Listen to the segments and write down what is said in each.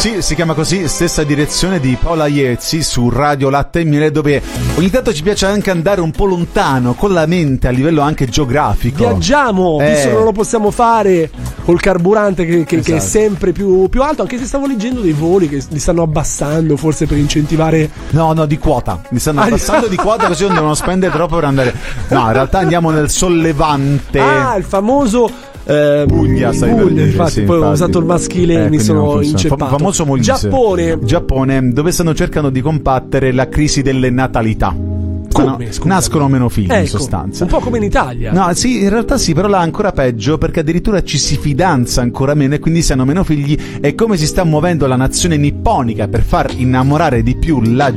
Sì, si chiama così, stessa direzione di Paola Iezzi su Radio Latte e Miele, dove ogni tanto ci piace anche andare un po' lontano con la mente a livello anche geografico. Viaggiamo, visto che non lo possiamo fare col carburante che è sempre più alto, anche se stavo leggendo dei voli che li stanno abbassando, forse per incentivare. No, di quota. Li stanno abbassando di quota, così non devono spendere troppo per andare. No, in realtà andiamo nel sollevante. Il famoso Puglia, infatti, poi ho usato il maschile e mi sono inceppato. Famoso Molise. Giappone, dove cercano di combattere la crisi delle natalità. Nascono meno figli, in sostanza. Un po' come in Italia. No, sì, in realtà sì, però là è ancora peggio, perché addirittura ci si fidanza ancora meno e quindi si hanno meno figli. E come si sta muovendo la nazione nipponica per far innamorare di più la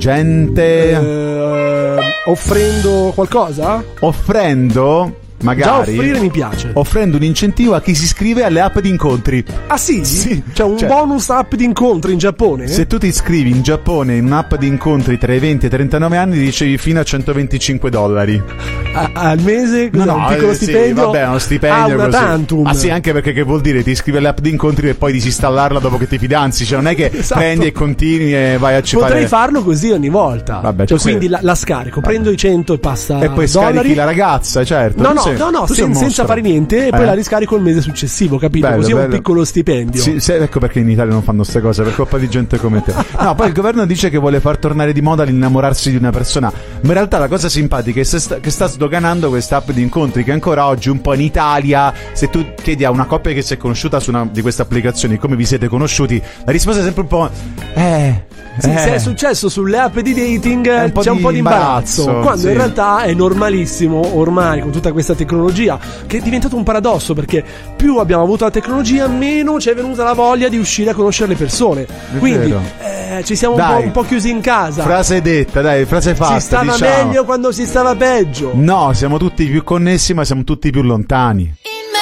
gente? Offrendo qualcosa? Magari già offrire mi piace. Offrendo un incentivo a chi si iscrive alle app di incontri. Ah sì? C'è un bonus app di incontri in Giappone? Se tu ti iscrivi in Giappone in un'app di incontri tra i 20 e i 39 anni ricevi fino a $125 al mese? No, un piccolo stipendio? Sì, vabbè, uno stipendio una così. tantum. Ah sì, anche perché che vuol dire? Ti iscrivi alle app di incontri e poi disinstallarla dopo che ti fidanzi, cioè non è che prendi e continui e vai a cifrare. Potrei farlo così ogni volta. Vabbè, quindi la scarico, prendo i 100 e passa e poi dollari. Scarichi la ragazza, certo. No, senza fare niente e poi la riscarico il mese successivo, capito? Bello, così è bello. un piccolo stipendio. Sì, ecco perché in Italia non fanno queste cose, per colpa di gente come te. No, poi il governo dice che vuole far tornare di moda l'innamorarsi di una persona, ma in realtà la cosa simpatica è che sta sdoganando questa app di incontri, che ancora oggi un po' in Italia, se tu chiedi a una coppia che si è conosciuta su una di queste applicazioni come vi siete conosciuti, la risposta è sempre un po' se è successo sulle app di dating c'è un po' di imbarazzo, quando in realtà è normalissimo ormai con tutta questa tecnologia, che è diventato un paradosso, perché più abbiamo avuto la tecnologia meno ci è venuta la voglia di uscire a conoscere le persone. Quindi ci siamo un po' chiusi in casa. Frase detta, frase fatta. Si stava meglio quando si stava peggio. No, siamo tutti più connessi ma siamo tutti più lontani.